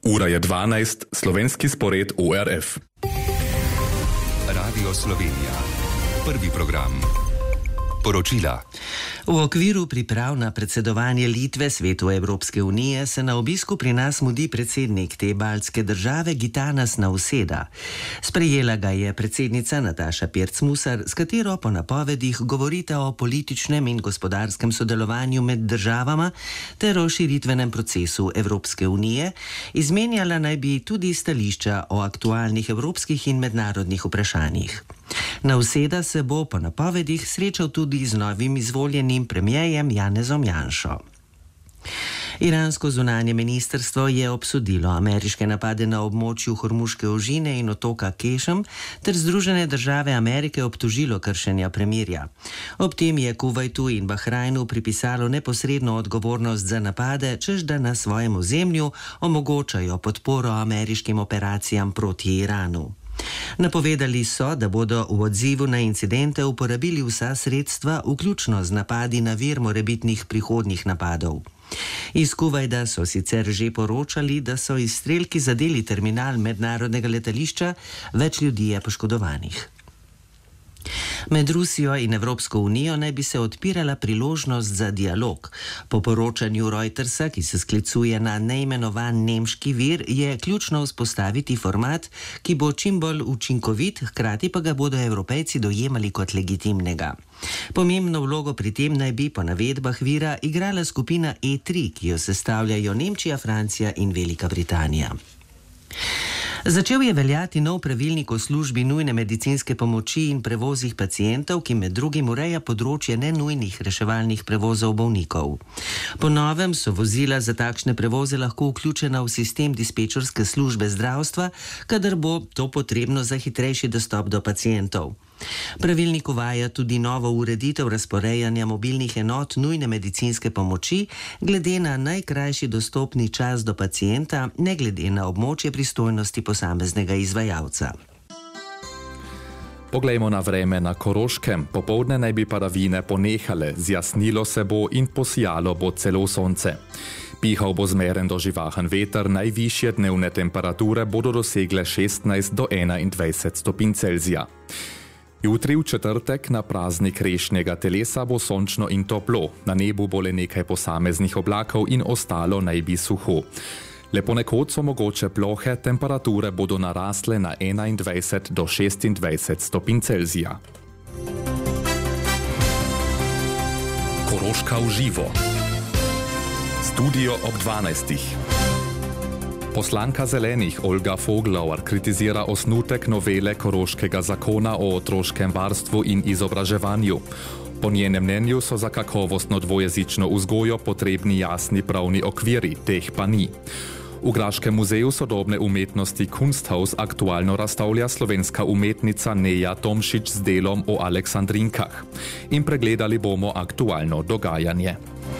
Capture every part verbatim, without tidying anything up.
Ura je dvanajst, slovenski spored O R F. Radio Slovenija. Prvi program. Poročila. V okviru priprav na predsedovanje Litve Svetu Evropske unije se na obisku pri nas mudi predsednik te baltske države Gitanas Nausėda. Sprejela ga je predsednica Nataša Pirc-Musar, s katero po napovedih govorita o političnem in gospodarskem sodelovanju med državama ter o širitvenem procesu Evropske unije. Izmenjala naj bi tudi stališča o aktualnih evropskih in mednarodnih vprašanjih. Nausėda se bo po napovedih srečal tudi z novim izvoljenim premierjem Janezom Janšo. Iransko zunanje ministrstvo je obsodilo ameriške napade na območju Hormuške ožine in otoka Kešem ter Združene države Amerike obtožilo kršenja premirja. Ob tem je Kuvajtu in Bahrajnu pripisalo neposredno odgovornost za napade, čež da na svojem ozemlju omogočajo podporo ameriškim operacijam proti Iranu. Napovedali so, da bodo v odzivu na incidente uporabili vsa sredstva, vključno z napadi na vir morebitnih prihodnjih napadov. Iz Kuvajda so sicer že poročali, da so izstrelki zadeli terminal mednarodnega letališča, več ljudi je poškodovanih. Med Rusijo in Evropsko unijo naj bi se odpirala priložnost za dialog. Po poročanju Reutersa, ki se sklicuje na neimenovan nemški vir, je ključno vzpostaviti format, ki bo čim bolj učinkovit, hkrati pa ga bodo Evropejci dojemali kot legitimnega. Pomembno vlogo pri tem naj bi po navedbah vira igrala skupina E tri, ki jo sestavljajo Nemčija, Francija in Velika Britanija. Začel je veljati nov pravilnik o službi nujne medicinske pomoči in prevozih pacientov, ki med drugim ureja področje nenujnih reševalnih prevozov bolnikov. Po novem so vozila za takšne prevoze lahko vključena v sistem dispečerske službe zdravstva, kadar bo to potrebno za hitrejši dostop do pacientov. Pravilnik uvaja tudi novo ureditev razporejanja mobilnih enot nujne medicinske pomoči glede na najkrajši dostopni čas do pacienta, ne glede na območje pristojnosti posameznega izvajalca. Poglejmo na vreme na Koroškem. Popoldne naj bi padavine ponehale, zjasnilo se bo in posijalo bo celo sonce. Pihal bo zmeren do živahen veter, najvišje dnevne temperature bodo dosegle šestnajst do enaindvajset stopinj Celzija. Jutri v četrtek na praznik rešnjega telesa bo sončno in toplo, na nebu bo le nekaj posameznih oblakov in ostalo naj bi suho. Le ponekod so mogoče plohe, temperature bodo narasle na enaindvajset do šestindvajset stopinj Celzija. Koroška v živo. Studio ob dvanajstih. Poslanka Zelenih Olga Foglauer kritizira osnutek novele Koroškega zakona o otroškem varstvu in izobraževanju. Po njenem mnenju so za kakovostno dvojezično vzgojo potrebni jasni pravni okviri, teh pa ni. V Graškem muzeju sodobne umetnosti Kunsthaus aktualno razstavlja slovenska umetnica Neja Tomšič z delom o Aleksandrinkah. In pregledali bomo aktualno dogajanje.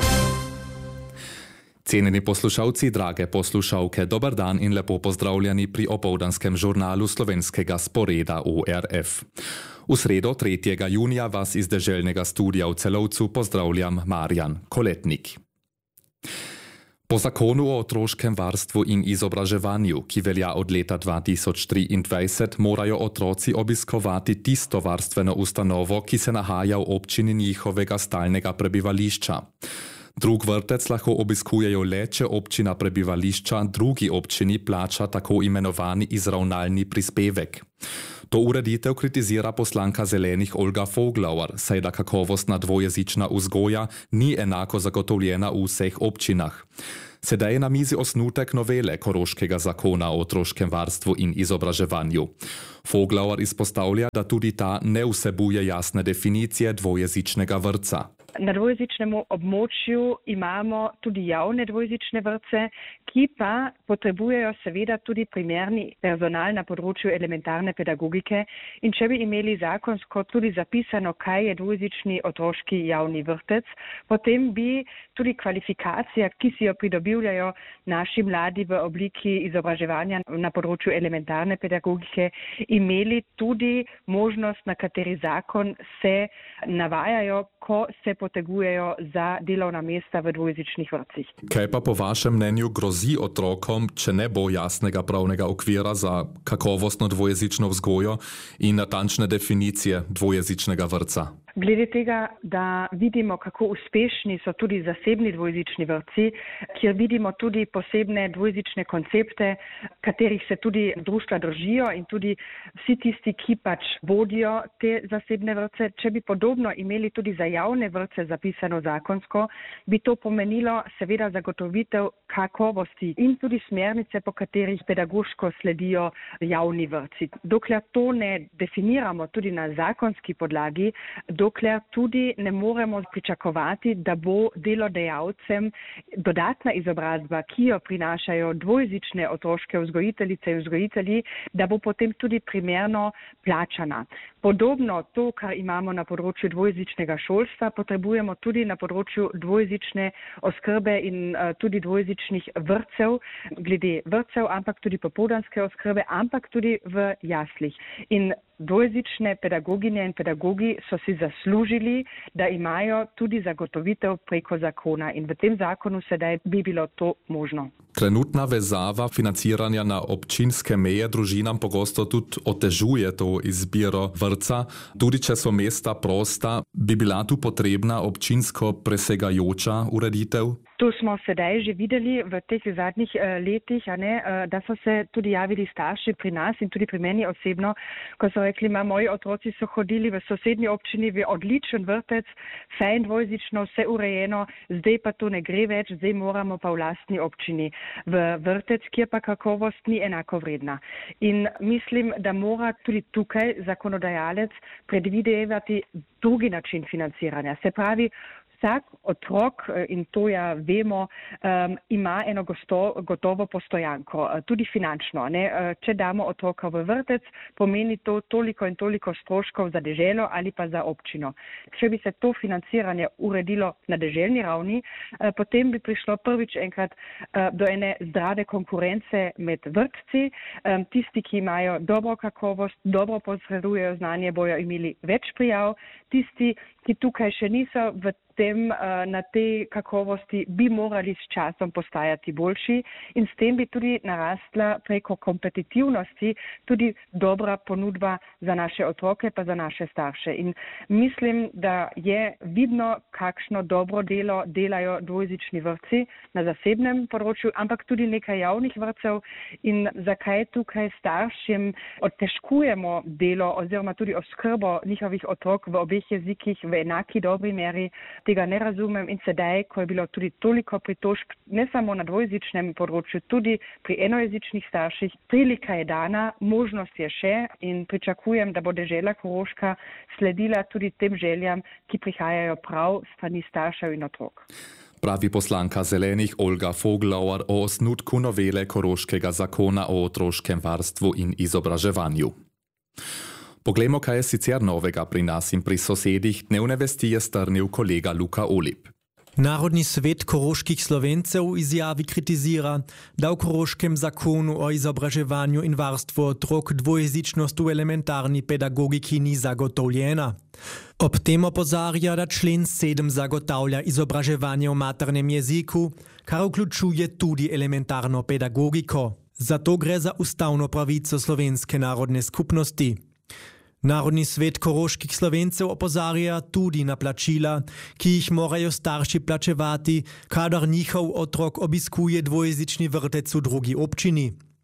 Cenjeni poslušalci, drage poslušalke, dober dan in lepo pozdravljeni pri opoldanskem žurnalu slovenskega sporeda O R F. V sredo tretjega junija vas iz deželnega studia v Celovcu pozdravljam Marjan Koletnik. Po zakonu o otroškem varstvu in izobraževanju, ki velja od leta dva tisoč triindvajset, morajo otroci obiskovati tisto varstveno ustanovo, ki se nahaja v občini njihovega stalnega prebivališča. Drug vrtec lahko obiskujejo le, če občina prebivališča drugi občini plača tako imenovani izravnalni prispevek. To ureditev kritizira poslanka Zelenih Olga Foglauer, saj da kakovostna dvojezična vzgoja ni enako zagotovljena v vseh občinah. Sedaj je na mizi osnutek novele Koroškega zakona o otroškem varstvu in izobraževanju. Foglauer izpostavlja, da tudi ta ne vsebuje jasne definicije dvojezičnega vrtca. Na dvojezičnem območju imamo tudi javne dvojezične vrtce, ki pa potrebujejo seveda tudi primerni personal na področju elementarne pedagogike. In če bi imeli zakonsko tudi zapisano, kaj je dvojezični otroški javni vrtec, potem bi tudi kvalifikacija, ki si jo pridobivajo naši mladi v obliki izobraževanja na področju elementarne pedagogike, imeli tudi možnost, na kateri zakon se navajajo, ko se potegujejo za delovna mesta v dvojezičnih vrtcih. Kaj pa po vašem mnenju grozi otrokom, če ne bo jasnega pravnega okvira za kakovostno dvojezično vzgojo in natančne definicije dvojezičnega vrtca? Glede tega, da vidimo, kako uspešni so tudi zasebni dvojezični vrtci, kjer vidimo tudi posebne dvojezične koncepte, katerih se tudi društva držijo in tudi vsi tisti, ki pač vodijo te zasebne vrtce. Če bi podobno imeli tudi za javne vrtce zapisano zakonsko, bi to pomenilo seveda zagotovitev kakovosti in tudi smernice, po katerih pedagoško sledijo javni vrtci. Dokler to ne definiramo tudi na zakonski podlagi, dokler tudi ne moremo pričakovati, da bo delodajalcem dodatna izobrazba, ki jo prinašajo dvojezične otroške vzgojiteljice in vzgojitelji, da bo potem tudi primerno plačana. Podobno to, kar imamo na področju dvojezičnega šolstva, potrebujemo tudi na področju dvojezične oskrbe in uh, tudi dvojezičnih vrtcev, glede vrtcev, ampak tudi popoldanske oskrbe, ampak tudi v jaslih. In dvojezične pedagoginje in pedagogi so si zaslužili, da imajo tudi zagotovitev preko zakona in v tem zakonu sedaj bi bilo to možno. Trenutna vezava financiranja na občinske meje družinam pogosto tudi otežuje to izbiro vrtca. Tudi če so mesta prosta, bi bila tu potrebna občinsko presegajoča ureditev? To smo sedaj že videli v teh zadnjih uh, letih, a ne, uh, da so se tudi javili starši pri nas in tudi pri meni osebno, ko so rekli, ma moji otroci so hodili v sosednji občini v odličen vrtec, fajn dvojezično, vse urejeno, zdaj pa to ne gre več, zdaj moramo pa v lastni občini v vrtec, kjer pa kakovost ni enako vredna. In mislim, da mora tudi tukaj zakonodajalec predvidevati drugi način financiranja. Se pravi, vsak otrok, in to ja vemo, um, ima eno gosto, gotovo postojanko, tudi finančno. Ne? Če damo otroka v vrtec, pomeni to toliko in toliko stroškov za deželo ali pa za občino. Če bi se to financiranje uredilo na deželni ravni, potem bi prišlo prvič enkrat do ene zdrave konkurence med vrtci. Tisti, ki imajo dobro kakovost, dobro posredujejo znanje, bojo imeli več prijav. Tisti, ki tukaj še niso v tem, na tej kakovosti, bi morali s časom postajati boljši in s tem bi tudi narastla preko kompetitivnosti tudi dobra ponudba za naše otroke pa za naše starše. In mislim, da je vidno, kakšno dobro delo delajo dvojezični vrtci na zasebnem področju, ampak tudi nekaj javnih vrtcev in zakaj tukaj staršem otežkujemo delo oziroma tudi oskrbo njihovih otrok v obeh jezikih v enaki dobri meri. Tega ne razumem in sedaj, ko je bilo tudi toliko pritožb, ne samo na dvojezičnem področju, tudi pri enojezičnih starših, prilika je dana, možnost je še in pričakujem, da bo dežela Koroška sledila tudi tem željam, ki prihajajo prav strani staršev in otrok. Pravi poslanka Zelenih Olga Voglauer o osnutku novele Koroškega zakona o otroškem varstvu in izobraževanju. Poglejmo, kaj je sicer novega pri nas in pri sosedih, dnevne vesti je strnil kolega Luka Olip. Narodni svet koroških Slovencev izjavi kritizira, da v Koroškem zakonu o izobraževanju in varstvu otrok dvojezičnost v elementarni pedagogiki ni zagotovljena. Ob tem opozarja, da člen sedem zagotavlja izobraževanje v maternem jeziku, kar vključuje tudi elementarno pedagogiko. Zato gre za ustavno pravico slovenske narodne skupnosti. Narodni svet koroških Slovencev opozarja tudi na plačila, ki jih morajo starši plačevati, kadar njihov otrok obiskuje dvojezični vrtec v drugi občini.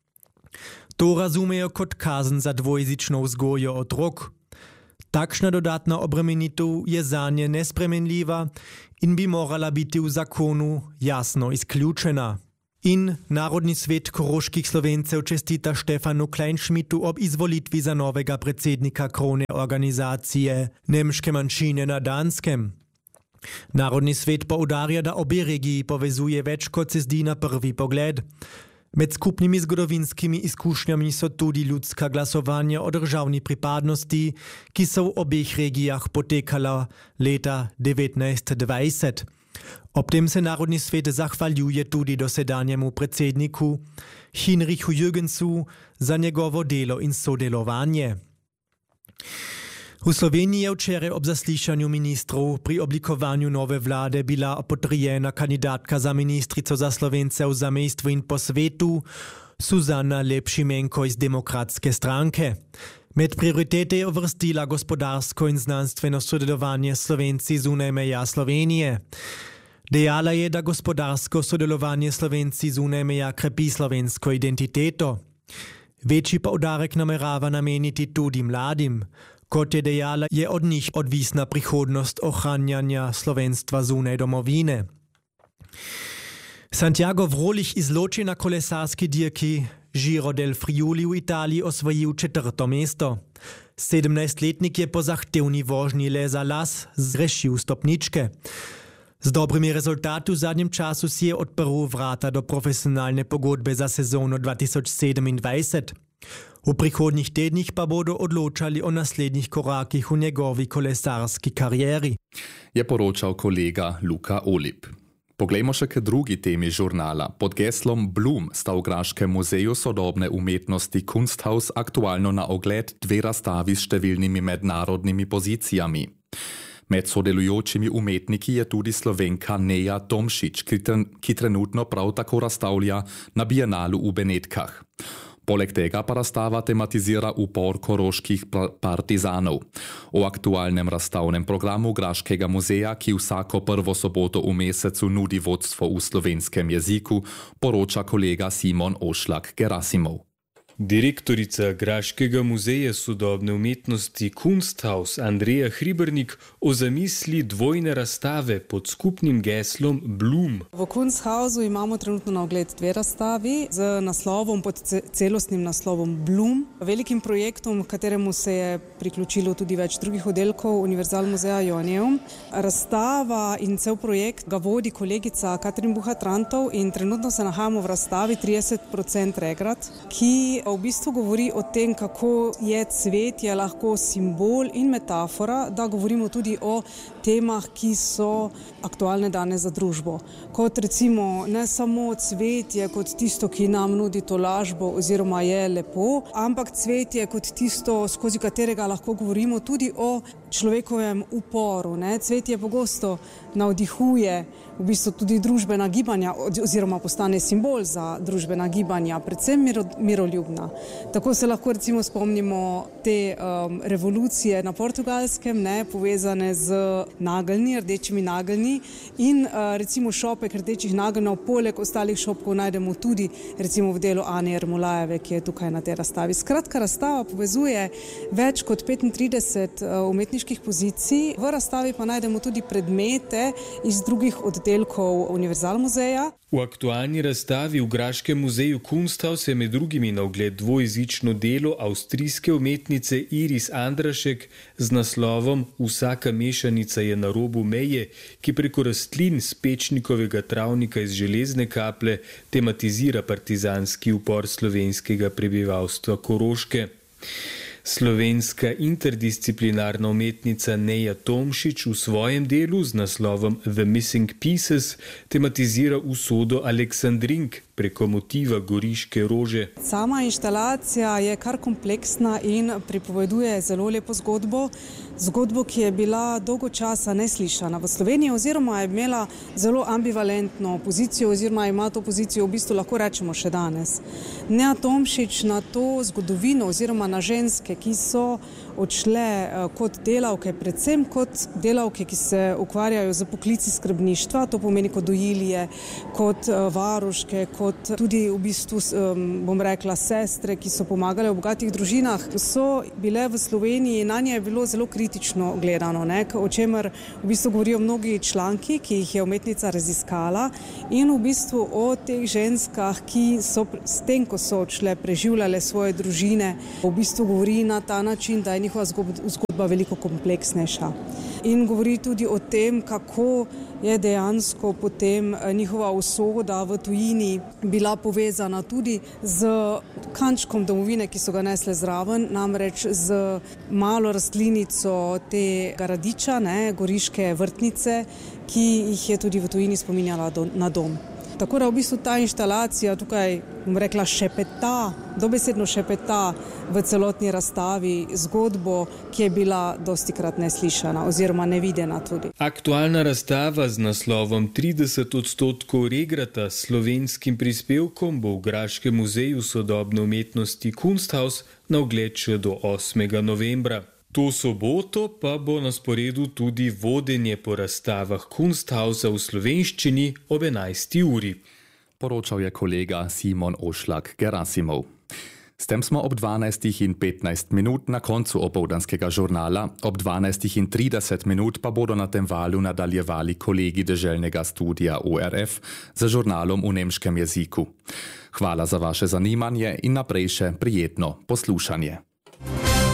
To razumejo kot kazen za dvojezično vzgojo otrok. Takšna dodatna obremenitev je zanje nespremenljiva in bi morala biti v zakonu jasno izključena. In Narodni svet koroških Slovencev čestita Štefanu Kleinschmidtu ob izvolitvi za novega predsednika krovne organizacije nemške manjšine na Danskem. Narodni svet poudarja, da obe regiji povezuje več, kot se zdi na prvi pogled. Med skupnimi zgodovinskimi izkušnjami so tudi ljudska glasovanja o državni pripadnosti, ki so v obeh regijah potekala leta devetnajst dvajset. Ob tem se Narodni svet zahvaljuje tudi dosedanjemu predsedniku Hinrichu Jürgensu za njegovo delo in sodelovanje. V Sloveniji je včeraj ob zaslišanju ministrov pri oblikovanju nove vlade bila potrjena kandidatka za ministrico za Slovence v zamejstvu in po svetu, Suzana Lep-Šimenko iz Demokratske stranke. Med prioritete je uvrstila gospodarsko in znanstveno sodelovanje s Slovenci zunaj meja Slovenije. Dejala je, da gospodarsko sodelovanje Slovenci zunaj meja krepi slovensko identiteto. Večji poudarek namerava nameniti tudi mladim. Kot je dejala, je od njih odvisna prihodnost ohranjanja slovenstva zunaj domovine. Santiago Vrolich izloči na kolesarski dirki Giro del Friuli v Italiji osvojil četrto mesto. sedemnajstletnik je po zahtevni vožnji le za las zrešil stopničke. Z dobrimi rezultati v zadnjem času si je odprl vrata do profesionalne pogodbe za sezono dva tisoč sedemindvajset. V prihodnjih tednih pa bodo odločali o naslednjih korakih v njegovi kolesarski karieri. Je poročal kolega Luka Olip. Poglejmo še k drugi temi žurnala. Pod geslom Bloom sta v Graškem muzeju sodobne umetnosti Kunsthaus aktualno na ogled dve razstavi s številnimi mednarodnimi pozicijami. Med sodelujočimi umetniki je tudi Slovenka Neja Tomšič, ki trenutno prav tako razstavlja na Bienalu v Benetkah. Poleg tega pa razstava tematizira upor koroških partizanov. O aktualnem razstavnem programu Graškega muzeja, ki vsako prvo soboto v mesecu nudi vodstvo v slovenskem jeziku, poroča kolega Simon Ošlak-Gerasimov. Direktorica Graškega muzeja sodobne umetnosti Kunsthaus Andreja Hribernik o zamisli dvojne razstave pod skupnim geslom Bloom. V Kunsthausu imamo trenutno na ogled dve razstavi z naslovom, pod celostnim naslovom Bloom, velikim projektom, kateremu se je priključilo tudi več drugih oddelkov Univerzal muzeja Joanneum. Razstava in cel projekt ga vodi kolegica Katrin Buhat-Rantov in trenutno se nahajamo v razstavi trideset procentov regrat, ki v bistvu govori o tem, kako je cvetje lahko simbol in metafora, da govorimo tudi o temah, ki so aktualne danes za družbo. Kot recimo ne samo cvetje kot tisto, ki nam nudi tolažbo oziroma je lepo, ampak cvetje kot tisto, skozi katerega lahko govorimo tudi o človekovem uporu. Ne? Cvetje pogosto navdihuje v bistvu tudi družbena gibanja oziroma postane simbol za družbena gibanja, predvsem miro, miroljubna. Tako se lahko recimo spomnimo te um, revolucije na Portugalskem, ne, povezane z nageljni, rdečimi nageljni in uh, recimo šopek rdečih nageljnov, poleg ostalih šopkov najdemo tudi recimo v delu Ane Ermolajeve, ki je tukaj na tej razstavi. Skratka, razstava povezuje več kot petintrideset uh, umetniških pozicij, v razstavi pa najdemo tudi predmete iz drugih oddelkov Univerzal muzeja. V aktualni razstavi v Graškem muzeju Kunsthaus je med drugimi na ogled dvojezično delo avstrijske umetnice Iris Andrašek z naslovom Vsaka mešanica je na robu meje, ki preko rastlin z Pečnikovega travnika iz železne kaple tematizira partizanski upor slovenskega prebivalstva Koroške. Slovenska interdisciplinarna umetnica Neja Tomšič v svojem delu z naslovom The Missing Pieces tematizira usodo Aleksandrink preko motiva goriške rože. Sama inštalacija je kar kompleksna in pripoveduje zelo lepo zgodbo. Zgodbo, ki je bila dolgo časa neslišana v Sloveniji oziroma je imela zelo ambivalentno pozicijo oziroma ima to pozicijo v bistvu lahko rečemo še danes. Neja Tomšič na to zgodovino oziroma na ženske, ki so odšle kot delavke, predvsem kot delavke, ki se ukvarjajo z poklici skrbništva, to pomeni kot dojilje, kot varuške, kot tudi v bistvu, bom rekla, sestre, ki so pomagale v bogatih družinah, so bile v Sloveniji, na nje je bilo zelo kritično gledano, ne, o čemer v bistvu govorijo mnogi članki, ki jih je umetnica raziskala in v bistvu o teh ženskah, ki so s tem, ko so odšle, preživljale svoje družine, v bistvu govori na ta način, da je njihova zgodba veliko kompleksnejša. In govori tudi o tem, kako je dejansko potem njihova usoda v tujini bila povezana tudi z kančkom domovine, ki so ga nesle zraven, namreč z malo rastlinico tega radiča, ne, goriške vrtnice, ki jih je tudi v tujini spominjala do, na dom. Tako da v bistvu ta inštalacija tukaj, bom rekla, šepeta, dobesedno šepeta v celotni razstavi zgodbo, ki je bila dostikrat neslišana oziroma nevidena tudi. Aktualna razstava z naslovom trideset odstotkov regrata s slovenskim prispevkom bo v Graškem muzeju sodobne umetnosti Kunsthaus na ogled še do osmega novembra. To soboto pa bo na sporedu tudi vodenje po razstavah Kunsthausa v slovenščini ob enajsti uri. Poročal je kolega Simon Ošlak-Gerasimov. S tem smo ob dvanajstih in petnajst minut na koncu opoldanskega žurnala, ob dvanajstih in trideset minut pa bodo na tem valu nadaljevali kolegi deželnega studija O R F za žurnalom v nemškem jeziku. Hvala za vaše zanimanje in naprej še prijetno poslušanje.